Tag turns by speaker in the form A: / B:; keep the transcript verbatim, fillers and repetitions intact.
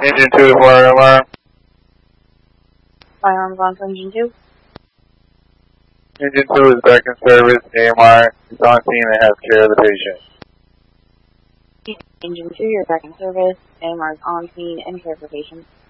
A: Engine two is fire alarm.
B: Fire alarm gone for engine two.
A: Engine two is back in service. A M R is on scene and has care of the patient.
B: Engine two, you're back in service. A M R is on scene and care for patient.